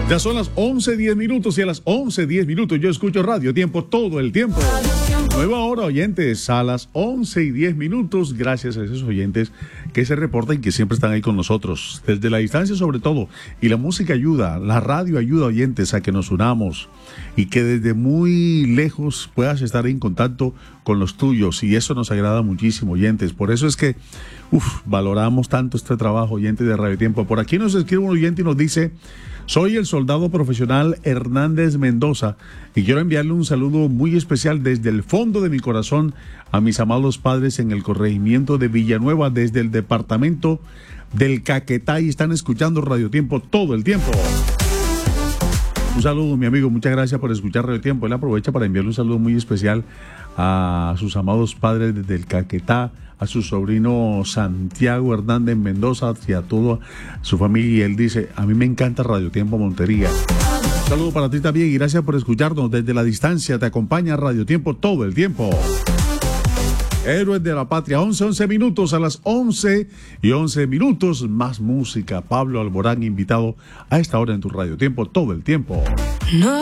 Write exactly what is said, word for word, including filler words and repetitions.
Ya son las once diez minutos y a las once diez minutos yo escucho Radio Tiempo todo el tiempo. Nueva hora, oyentes, a las once y diez minutos, gracias a esos oyentes que se reportan y que siempre están ahí con nosotros, desde la distancia sobre todo. Y la música ayuda, la radio ayuda, oyentes, a que nos unamos y que desde muy lejos puedas estar en contacto con los tuyos, y eso nos agrada muchísimo, oyentes. Por eso es que uf, valoramos tanto este trabajo, oyentes de Radio Tiempo. Por aquí nos escribe un oyente y nos dice: soy el soldado profesional Hernández Mendoza y quiero enviarle un saludo muy especial desde el fondo de mi corazón a mis amados padres en el corregimiento de Villanueva, desde el departamento del Caquetá, y están escuchando Radio Tiempo todo el tiempo. Un saludo, mi amigo, muchas gracias por escuchar Radio Tiempo. Él aprovecha para enviarle un saludo muy especial a sus amados padres desde el Caquetá, a su sobrino Santiago Hernández Mendoza y a toda su familia. Y él dice: a mí me encanta Radio Tiempo Montería. Un saludo para ti también y gracias por escucharnos desde la distancia. Te acompaña Radio Tiempo todo el tiempo. Héroes de la Patria, once, once minutos, a las once y once minutos, más música. Pablo Alborán, invitado a esta hora en tu Radio Tiempo todo el tiempo. No.